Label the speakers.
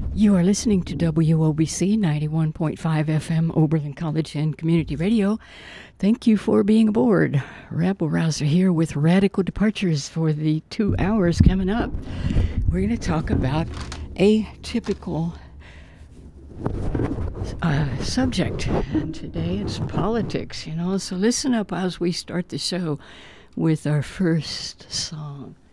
Speaker 1: You are listening to WOBC 91.5 FM, Oberlin College and Community Radio. Thank you for being aboard. Rabble Rouser here with Radical Departures for the 2 hours coming up. We're going to talk about a typical subject, and today it's politics, so listen up as we start the show with our first song.